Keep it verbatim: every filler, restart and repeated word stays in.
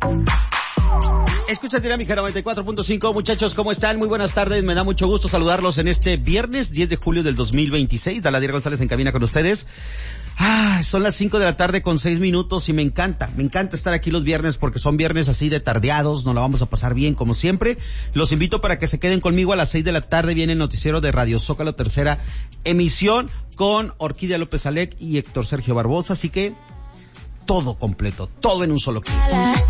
Escucha Dinámica noventa y cuatro punto cinco, muchachos, ¿cómo están? Muy buenas tardes, me da mucho gusto saludarlos en este viernes diez de julio del dos mil veintiséis. Daladier González en cabina con ustedes. Ah, son las cinco de la tarde con seis minutos y me encanta, me encanta estar aquí los viernes porque son viernes así de tardeados, nos la vamos a pasar bien como siempre. Los invito para que se queden conmigo a las seis de la tarde, viene el noticiero de Radio Zócalo, tercera emisión, con Orquídea López Alec y Héctor Sergio Barbosa, así que todo completo, todo en un solo clic.